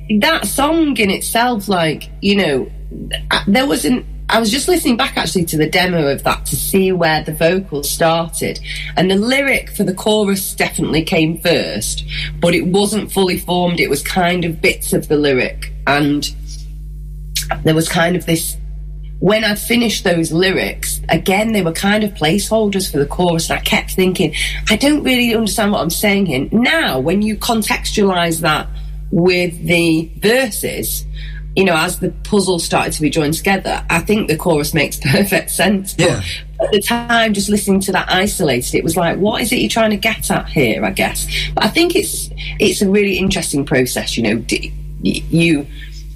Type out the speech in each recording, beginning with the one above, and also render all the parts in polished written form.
that song in itself, like, you know, I was just listening back actually to the demo of that to see where the vocals started, and the lyric for the chorus definitely came first, but it wasn't fully formed. It was kind of bits of the lyric, and there was kind of this, when I finished those lyrics, again, they were kind of placeholders for the chorus, and I kept thinking, I don't really understand what I'm saying here. Now, when you contextualise that with the verses, you know, as the puzzle started to be joined together, I think the chorus makes perfect sense. Yeah. But at the time, just listening to that isolated, it was like, what is it you're trying to get at here, I guess? But I think it's a really interesting process, you know.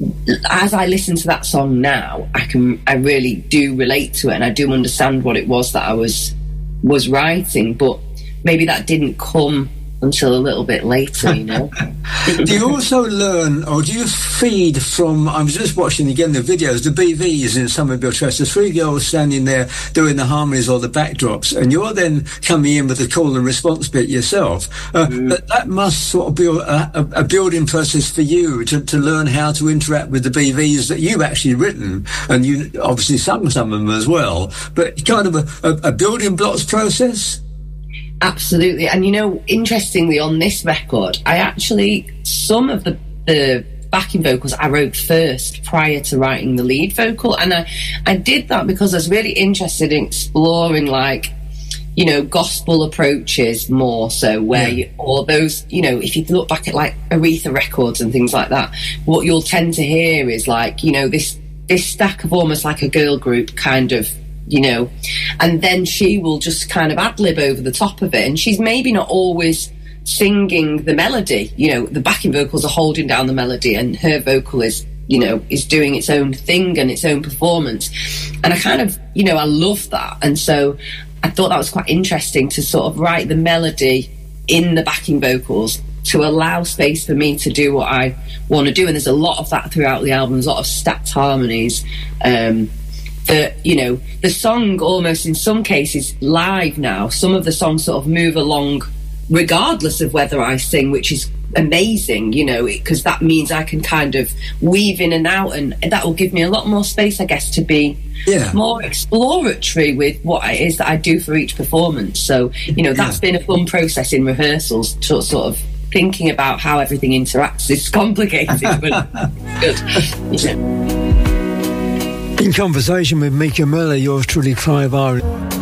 As I listen to that song now, I really do relate to it, and I do understand what it was that I was writing, but maybe that didn't come until a little bit later, you know. Do you also learn, or do you feed from, I was just watching again the videos, the BVs in Some of Your Trust, the three girls standing there doing the harmonies or the backdrops, and you're then coming in with the call and response bit yourself. That must sort of be a building process for you to learn how to interact with the BVs that you've actually written, and you obviously sung some of them as well, but kind of a building blocks process? Absolutely. And, you know, interestingly, on this record, some of the backing vocals I wrote first prior to writing the lead vocal. And I did that because I was really interested in exploring, like, you know, gospel approaches more so, where or those, you know, if you look back at like Aretha records and things like that, what you'll tend to hear is like, you know, this stack of almost like a girl group kind of, you know, and then she will just kind of ad-lib over the top of it, and she's maybe not always singing the melody, you know, the backing vocals are holding down the melody and her vocal is, you know, is doing its own thing and its own performance. And I kind of, you know, I love that, and so I thought that was quite interesting to sort of write the melody in the backing vocals to allow space for me to do what I want to do. And there's a lot of that throughout the album. There's a lot of stacked harmonies, you know, the song almost in some cases live now, some of the songs sort of move along regardless of whether I sing, which is amazing, you know, because that means I can kind of weave in and out, and that will give me a lot more space, I guess, to be more exploratory with what it is that I do for each performance. So, you know, that's been a fun process in rehearsals, to sort of thinking about how everything interacts. It's complicated, but good. You know. In conversation with Mika Miller, yours truly, Clive R.